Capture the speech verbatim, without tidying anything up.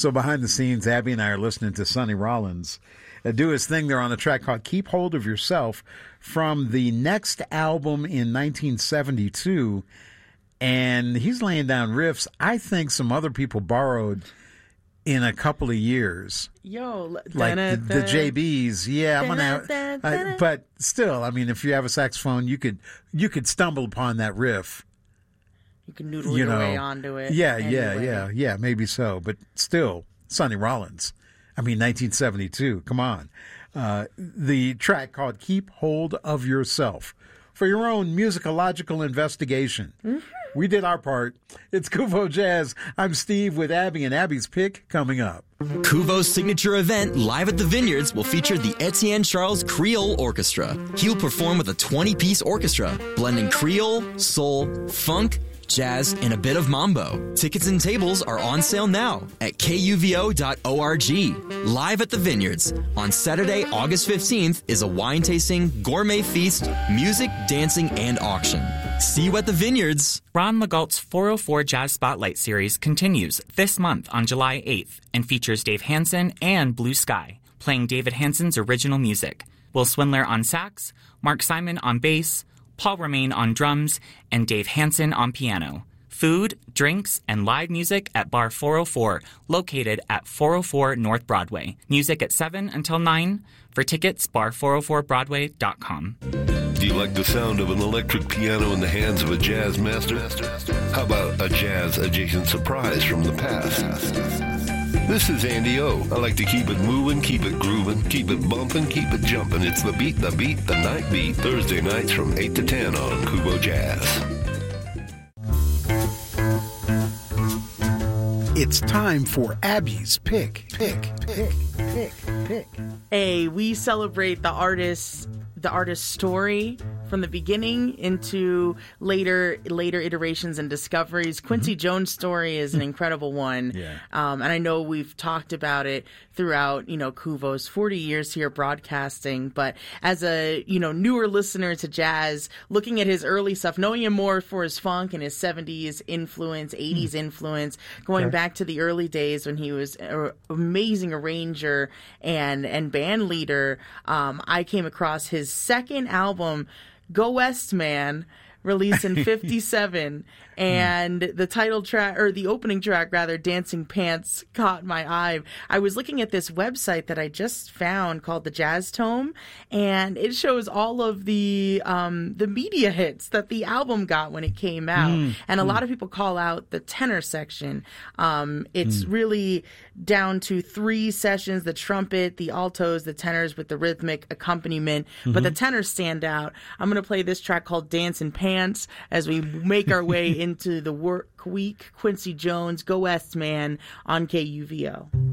So behind the scenes, Abby and I are listening to Sonny Rollins uh, do his thing there on a track called Keep Hold of Yourself from the next album in nineteen seventy-two. And he's laying down riffs I think some other people borrowed in a couple of years. Yo, like the, the J Bs. Yeah, I'm gonna have, I, but still, I mean, if you have a saxophone, you could you could stumble upon that riff. You can noodle you your know, way onto it. Yeah, anyway. yeah, yeah, yeah, maybe so. But still, Sonny Rollins. I mean, nineteen seventy-two. Come on. Uh, the track called Keep Hold of Yourself for your own musicological investigation. Mm-hmm. We did our part. It's Kuvo Jazz. I'm Steve with Abby, and Abby's pick coming up. Kuvo's signature event, Live at the Vineyards, will feature the Etienne Charles Creole Orchestra. He'll perform with a twenty-piece orchestra, blending Creole, soul, funk, jazz, and a bit of mambo. Tickets and tables are on sale now at K U V O dot org. Live at the Vineyards on Saturday, August fifteenth is a wine tasting, gourmet feast, music, dancing, and auction. See you at the Vineyards. Ron Legault's four oh four Jazz Spotlight series continues this month on July eighth and features Dave Hansen and Blue Sky, playing David Hansen's original music. Will Swindler on sax, Mark Simon on bass, Paul Romain on drums, and Dave Hansen on piano. Food, drinks, and live music at Bar four oh four, located at four oh four North Broadway. Music at seven until nine. For tickets, bar four oh four broadway dot com. Do you like the sound of an electric piano in the hands of a jazz master? How about a jazz-adjacent surprise from the past? This is Andy O. I like to keep it moving, keep it grooving, keep it bumping, keep it jumping. It's the beat, the beat, the night beat. Thursday nights from eight to ten on Kuvo Jazz. It's time for Abby's pick, pick, pick, pick, pick. Hey, we celebrate the artist's the artist's story from the beginning into later later iterations and discoveries. Quincy mm-hmm. Jones' story is an incredible one. Yeah. Um, and I know we've talked about it throughout, you know, Kuvo's forty years here broadcasting. But as a, you know, newer listener to jazz, looking at his early stuff, knowing him more for his funk and his seventies influence, eighties mm. influence, going okay. back to the early days when he was an amazing arranger and, and band leader, um, I came across his second album, Go West Man, released in fifty-seven, and the title track, or the opening track rather, Dancing Pants, caught my eye. I was looking at this website that I just found called the Jazz Tome, and it shows all of the um, the media hits that the album got when it came out. Mm. And a mm. lot of people call out the tenor section. Um, it's mm. really down to three sessions: the trumpet, the altos, the tenors with the rhythmic accompaniment. Mm-hmm. But the tenors stand out. I'm going to play this track called Dancing Pants as we make our way into the work week. Quincy Jones, Go West Man on K U V O.